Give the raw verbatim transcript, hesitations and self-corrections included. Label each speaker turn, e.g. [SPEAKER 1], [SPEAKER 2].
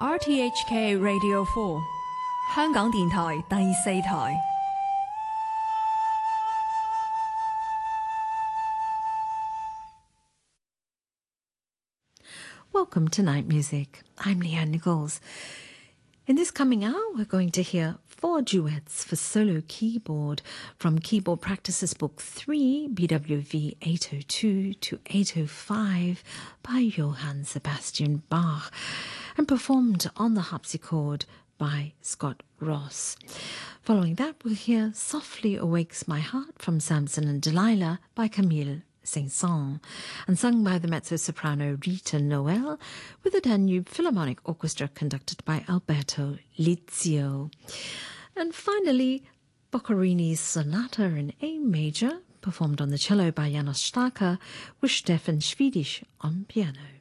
[SPEAKER 1] R T H K Radio four 香港電台第四台。
[SPEAKER 2] Welcome to Night Music. I'm Leanne Nichols. In this coming hour, we're going to hear four duets for solo keyboard from Keyboard Practices Book three, B W V eight oh two to eight oh five by Johann Sebastian Bach, and performed on the harpsichord by Scott Ross. Following that, we'll hear Softly Awakes My Heart from Samson and Delilah by Camille Saint-Saëns, and sung by the mezzo-soprano Rita Noel, with the Danube Philharmonic Orchestra conducted by Alberto Lizio. And finally, Boccherini's Sonata in A major, performed on the cello by Janos Starker, with Stefan Schwiedisch on piano.